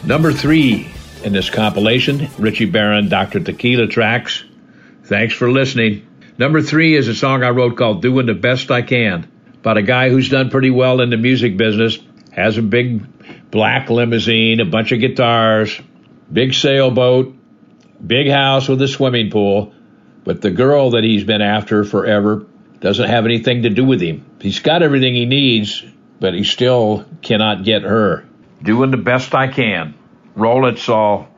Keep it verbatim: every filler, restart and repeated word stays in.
Number three in this compilation, Richie Barron, Doctor Tequila Tracks. Thanks for listening. Number three is a song I wrote called Doing the Best I Can, about a guy who's done pretty well in the music business, has a big black limousine, a bunch of guitars, big sailboat, big house with a swimming pool, but the girl that he's been after forever doesn't have anything to do with him. He's got everything he needs, but he still cannot get her. Doing the best I can. Roll it, Saul.